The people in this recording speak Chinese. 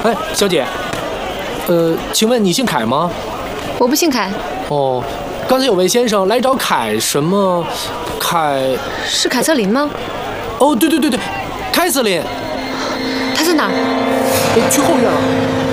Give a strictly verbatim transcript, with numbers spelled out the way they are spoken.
哎，小姐，呃，请问你姓凯吗？ 我不姓凯。 哦，刚才有位先生来找凯什么？凯是凯瑟琳吗？ 哦，对对对对，凯瑟琳。 她在哪儿？ 去后院了。